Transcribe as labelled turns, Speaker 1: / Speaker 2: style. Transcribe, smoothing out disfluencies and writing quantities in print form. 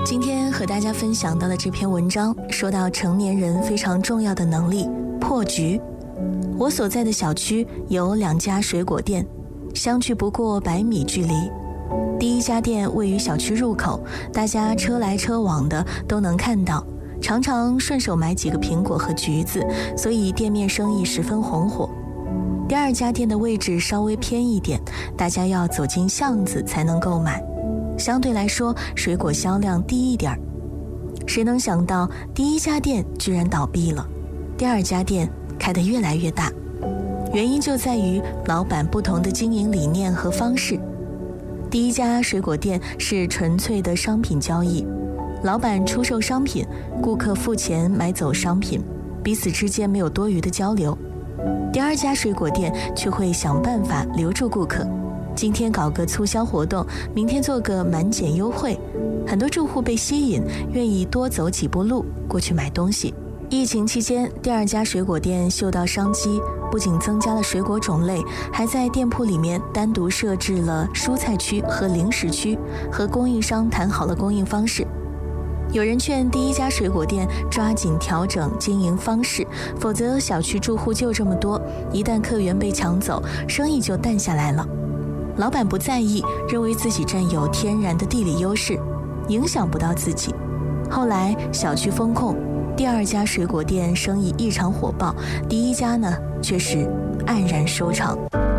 Speaker 1: 今天和大家分享到的这篇文章，说到成年人非常重要的能力——破局。我所在的小区有2家水果店，相距不过100米距离。第一家店位于小区入口，大家车来车往的都能看到，常常顺手买几个苹果和橘子，所以店面生意十分红火。第二家店的位置稍微偏一点，大家要走进巷子才能购买，相对来说水果销量低一点。谁能想到第一家店居然倒闭了，第二家店开得越来越大。原因就在于老板不同的经营理念和方式。第一家水果店是纯粹的商品交易，老板出售商品，顾客付钱买走商品，彼此之间没有多余的交流。第二家水果店却会想办法留住顾客，今天搞个促销活动，明天做个满减优惠，很多住户被吸引，愿意多走几步路过去买东西。疫情期间，第二家水果店嗅到商机，不仅增加了水果种类，还在店铺里面单独设置了蔬菜区和零食区，和供应商谈好了供应方式。有人劝第一家水果店抓紧调整经营方式，否则小区住户就这么多，一旦客源被抢走，生意就淡下来了。老板不在意，认为自己占有天然的地理优势，影响不到自己。后来小区封控，第二家水果店生意异常火爆，第一家呢却是黯然收场。